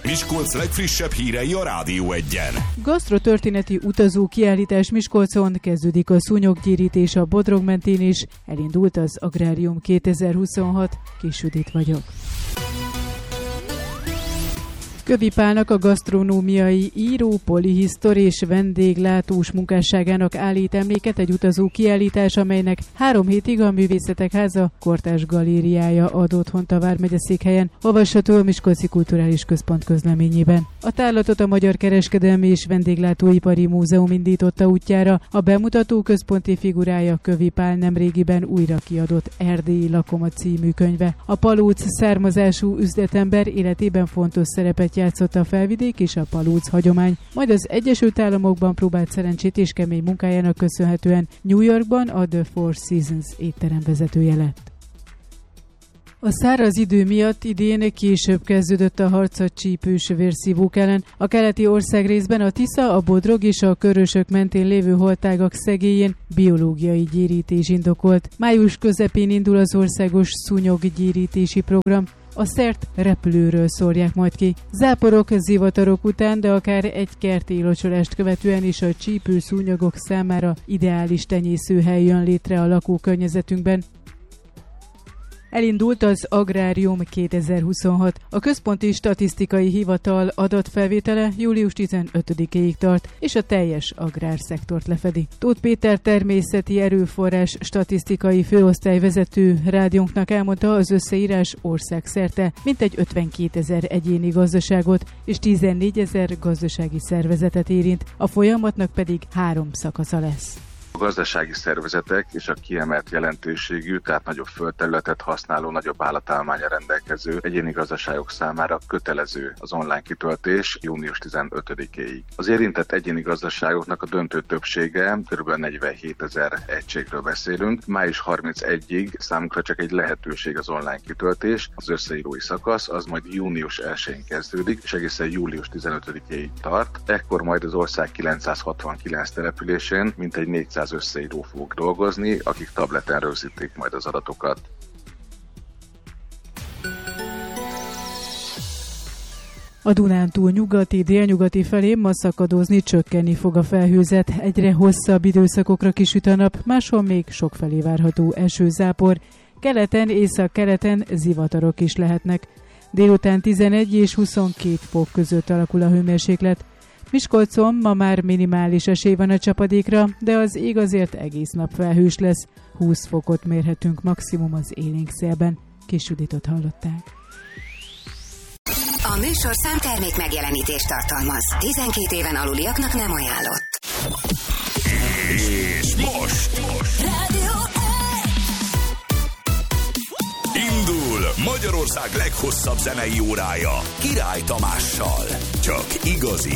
Miskolc legfrissebb hírei a Rádió 1-en. Gasztrotörténeti utazó kiállítás Miskolcon, kezdődik a szúnyoggyérítés a Bodrog mentén is, elindult az Agrárium 2026, Kis Judit vagyok. Kövi Pálnak a gasztronómiai író, polihisztor és vendéglátós munkásságának állít emléket egy utazó kiállítás, amelynek 3 hétig a Művészetek Háza Kortárs Galériája ad otthont a vármegyeszékhelyen, olvasható a Miskolci Kulturális Központ közleményében. A tárlatot a Magyar Kereskedelmi és Vendéglátóipari Múzeum indította útjára, a bemutató központi figurája Kövi Pál nemrégiben újra kiadott Erdélyi Lakoma című könyve. A palóc származású üzletember életében fontos szerepet játszott a felvidék és a palóc hagyomány, majd az Egyesült Államokban próbált szerencsét és kemény munkájának köszönhetően New Yorkban a The Four Seasons étterem vezetője lett. A száraz idő miatt idén később kezdődött a harc a csípős vérszívók ellen. A keleti országrészben a Tisza, a Bodrog és a Körösök mentén lévő holtágak szegélyén biológiai gyérítés indokolt. Május közepén indul az országos szúnyoggyérítési program. A szert repülőről szórják majd ki. Záporok, zivatarok után, de akár egy kerti locsolást követően is a csípő szúnyogok számára ideális tenyészőhely jön létre a lakókörnyezetünkben. Elindult az Agrárium 2026. A Központi Statisztikai Hivatal adatfelvétele július 15-ig tart, és a teljes agrárszektort lefedi. Tóth Péter természeti erőforrás statisztikai főosztályvezető rádiónknak elmondta, az összeírás országszerte mintegy 52 000 egyéni gazdaságot és 14 000 gazdasági szervezetet érint, a folyamatnak pedig 3 szakasza lesz. A gazdasági szervezetek és a kiemelt jelentőségű, tehát nagyobb földterületet használó, nagyobb állatállománnyal rendelkező egyéni gazdaságok számára kötelező az online kitöltés június 15-ig. Az érintett egyéni gazdaságoknak a döntő többsége, kb. 47 000 egységről beszélünk. Május 31-ig számunkra csak egy lehetőség az online kitöltés, az összeírói szakasz, az majd június 1-én kezdődik, és egészen július 15-ig tart. Ekkor majd az ország 969 településén mintegy 400 összeíró fog dolgozni, akik tableten rögzítik majd az adatokat. A Dunántúl nyugati, délnyugati felé ma szakadozni, csökkenni fog a felhőzet. Egyre hosszabb időszakokra kisüt a nap, máshol még sokfelé várható esőzápor. Keleten, észak-keleten zivatarok is lehetnek. Délután 11 és 22 fok között alakul a hőmérséklet. Miskolcon ma már minimális esély van a csapadékra, de az ég azért egész nap felhős lesz. 20 fokot mérhetünk maximum az élénk szélben. Kis Juditot hallották. A műsorszám termék megjelenítést tartalmaz. 12 éven aluliaknak nem ajánlott. És most Rádió indul Magyarország leghosszabb zenei órája Király Tamással. Csak igazi